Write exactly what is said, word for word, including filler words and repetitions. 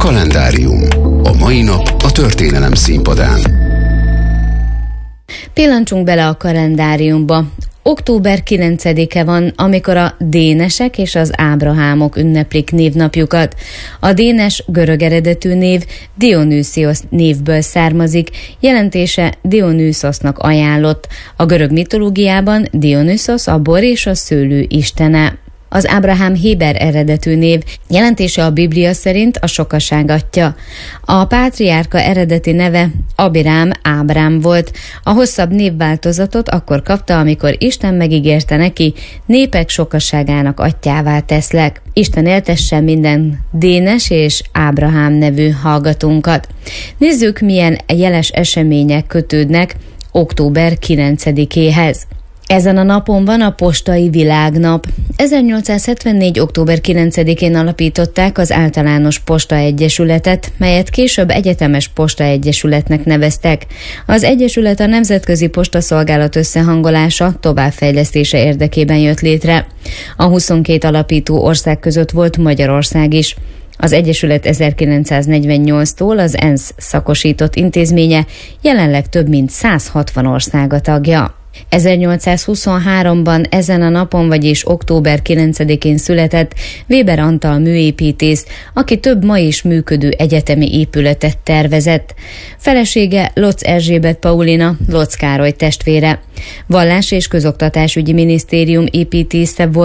Kalendárium. A mai nap a történelem színpadán. Pillancsunk bele a kalendáriumba. október kilencedike van, amikor a Dénesek és az Ábrahámok ünneplik névnapjukat. A Dénes görög eredetű név Dionysios névből származik, jelentése Dionysosznak ajánlott. A görög mitológiában Dionysos a bor és a szőlő istene. Az Ábrahám héber eredetű név, jelentése a Biblia szerint a sokaság atya. A pátriárka eredeti neve Abirám Ábrám volt. A hosszabb névváltozatot akkor kapta, amikor Isten megígérte neki, népek sokaságának atyává teszlek. Isten éltessen minden Dénes és Ábrahám nevű hallgatónkat. Nézzük, milyen jeles események kötődnek október kilencedikéhez. Ezen a napon van a Postai Világnap. ezernyolcszázhetvennégy. október kilencedikén alapították az Általános Posta Egyesületet, melyet később Egyetemes Posta Egyesületnek neveztek. Az egyesület a nemzetközi postaszolgálat összehangolása, továbbfejlesztése érdekében jött létre. A huszonkét alapító ország között volt Magyarország is. Az Egyesület ezerkilencszáznegyvennyolctól az ENSZ szakosított intézménye, jelenleg több mint száz hatvan ország a tagja. ezernyolcszázhuszonháromban ezen a napon, vagyis október kilencedikén született Weber Antal műépítész, aki több ma is működő egyetemi épületet tervezett. Felesége Lotz Erzsébet Paulina, Lotz Károly testvére. Vallás- és Közoktatásügyi Minisztérium építésze volt.